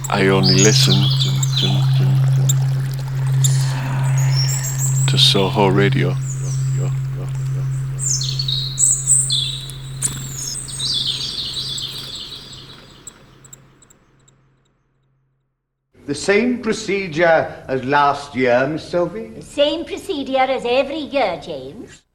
I only listen to Soho Radio. The same procedure as last year, Miss Sophie? The same procedure as every year, James.